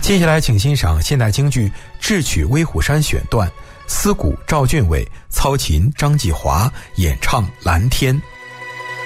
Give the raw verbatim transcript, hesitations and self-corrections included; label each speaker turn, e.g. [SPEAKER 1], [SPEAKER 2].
[SPEAKER 1] 接下来请欣赏现代京剧《智取威虎山》选段，司鼓赵俊伟，操琴张继华，演唱蓝天。